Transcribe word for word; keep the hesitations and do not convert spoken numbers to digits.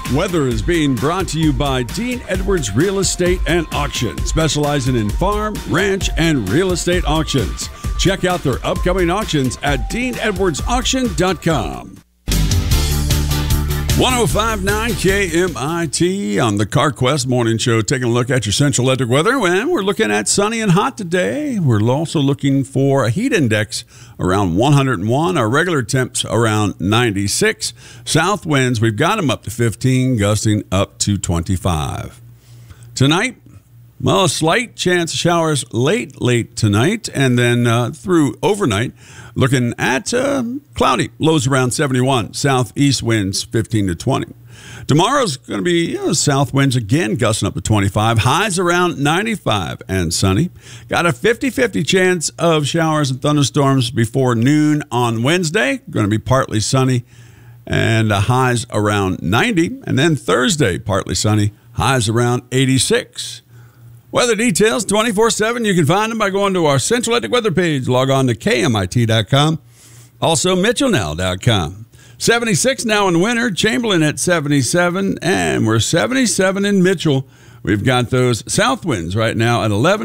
Weather is being brought to you by Dean Edwards Real Estate and Auction, specializing in farm, ranch, and real estate auctions. Check out their upcoming auctions at dean edwards auction dot com. one oh five point nine K M I T on the CarQuest Morning Show, taking a look at your Central Electric weather. And we're looking at sunny and hot today. We're also looking for a heat index around one hundred one. Our regular temps around ninety-six. South winds, we've got them up to fifteen, gusting up to twenty-five. Tonight, well, a slight chance of showers late, late tonight, and then uh, through overnight, looking at uh, cloudy, lows around seventy-one, southeast winds fifteen to twenty. Tomorrow's going to be you know, south winds again, gusting up to twenty-five, highs around ninety-five and sunny. Got a fifty-fifty chance of showers and thunderstorms before noon on Wednesday. Going to be partly sunny and uh, highs around ninety. And then Thursday, partly sunny, highs around eighty-six. Weather details twenty-four seven. You can find them by going to our Central Electric weather page. Log on to K M I T dot com. Also, Mitchell Now dot com. seventy-six now in winter. Chamberlain at seventy-seven. And we're seventy-seven in Mitchell. We've got those south winds right now at eleven.